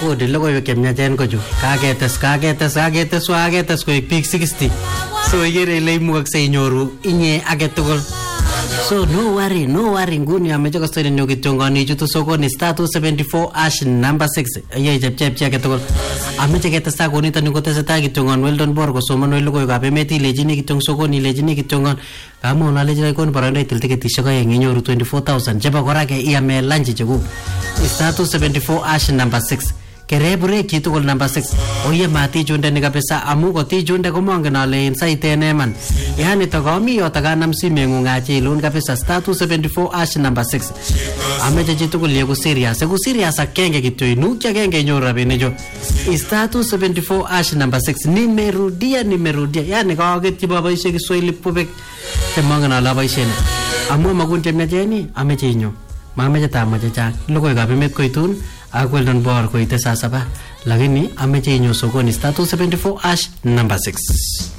kodi logoiwek chemyachen kochu kaketes koek biik 60 so ikere ile imukaksei inyoru inye age tugul. So no worry nguni ameche kostoin nyo kityongoni chutu sokoni *274# number 6 ye chepchep age tugul ameche ketesta konito ni kotesetai kityongon Weldon Bor kosomanoi logoiwekab emet ilejini kityong sokoni ilejini kityongon kamun aleji kon boroindo itil tiketishek aeng inyoru 24,000 chebo kora ke iame lunch chekuk *274# number 6 kerebure kitugul number 6 oye mati chunde ni kabisa amu koti chunde komongen ale insight eneman yani tokomi yotakanam simengung achilun kabisa *274# number 6 ameche chitugul yeku serious akenge kityo inukya akenge inyoru rabinicho *274# number 6 nimerudia yani kaketyi boboishe Kiswahili pubek chemongen ale aboishen amu makun chemyacheni ameche inyo mameche tamo chechang logoiwekab emet koitun ak Weldon Bor koite saa 7 lakini ameche inyo sokoni *274# number 6